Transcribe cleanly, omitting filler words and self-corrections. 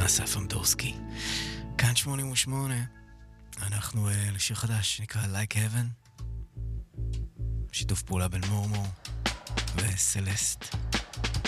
אסף אמדורסקי. כאן 88. אנחנו לשיר חדש שנקרא Like Heaven. שיתוף פעולה בין מורמור וסלסט.